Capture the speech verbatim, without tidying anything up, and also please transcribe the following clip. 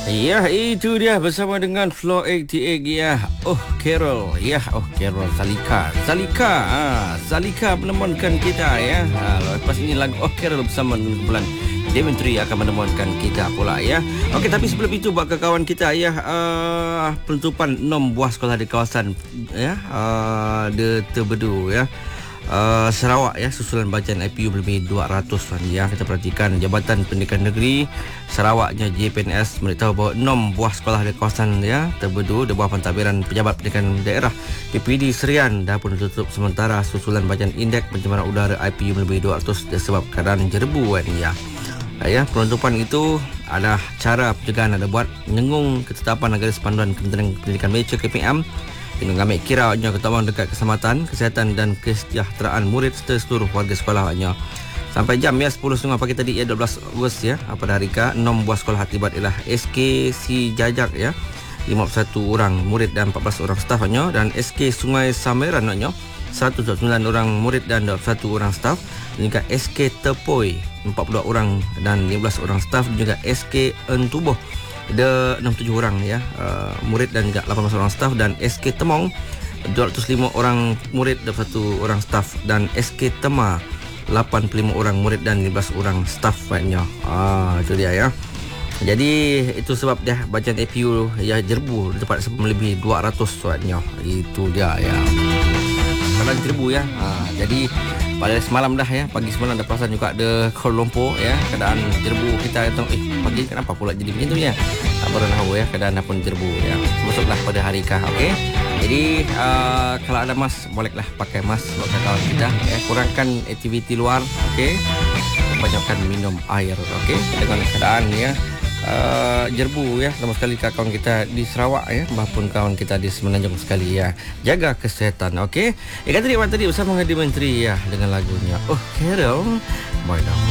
Ya, itu dia bersama dengan Floor lapan puluh lapan ya. Oh, Carol. Ya, oh Carol Salika. Salika. Ah, Salika menemukan kita ya. Ha, lepas ini lagu Oh Carol bersama dengan kumpulan Daventry akan menemukan kita pula ya. Okey, tapi sebelum itu buat kawan kita ya, uh, penutupan enam buah sekolah di kawasan ya, uh, de Terbedu ya. Uh, Sarawak ya, susulan bacaan I P U lebih dua ratus ya. Kita perhatikan Jabatan Pendidikan Negeri Sarawaknya J P N S memberitahu bahawa enam buah sekolah di kawasan ya Terbedu di bawah pentadbiran Pejabat Pendidikan Daerah P P D Serian dah pun tutup sementara susulan bacaan indeks pencemaran udara I P U lebih dua ratus disebabkan jerbuan ya. Ya, penutupan itu adalah cara pencegahan ada buat menyengung ketetapan garis panduan Kementerian Pendidikan Malaysia K P M dengan ambil kiranya keutamaan dekat keselamatan, kesihatan dan kesejahteraan murid serta seluruh warga sekolah hanya. Sampai jam ya sepuluh tiga pagi tadi ya dua belas Ogos ya, pada hari ke enam buah sekolah akibat ialah S K Si Jajak ya, lima puluh satu orang murid dan empat belas orang staf hanya, dan S K Sungai Sameran hanya seratus dua puluh sembilan orang murid dan dua puluh satu orang staf, dan juga S K Tepoi empat puluh dua orang dan lima belas orang staf, dan juga S K Entuboh ada enam puluh tujuh orang ya, uh, murid dan juga lapan belas orang staf, dan S K Temong dua ratus lima orang murid dan satu orang staf, dan S K Tema lapan puluh lima orang murid dan lima belas orang staf lainnya. Ah, itu dia ya. Jadi itu sebab dia bacaan A P U ya jerbu dapat melebihi dua ratus suratnya. Itu dia ya. Kalau jerbu ya. Ha, jadi pada semalam dah ya, pagi semalam dah perasan juga ada Kuala Lumpur ya, keadaan jerbu kita kata eh pagi kenapa pula jadi begitu ya. Tak pernah tahu ya, keadaan dah pun jerbu ya. Masuklah pada hari kah, okey. Jadi uh, kalau ada mas bolehlah pakai mas buat kawan kita ya, kurangkan aktiviti luar, okey. Banyakkan minum air, okey. Dengan keadaan ya Uh, jerbu ya, sama sekali kawan kita di Sarawak ya, maupun kawan kita di Semenanjung sekali ya, jaga kesihatan, okey. Ya, kata dia tadi bersama dengan Daventry ya dengan lagunya Oh Carol. Bye now.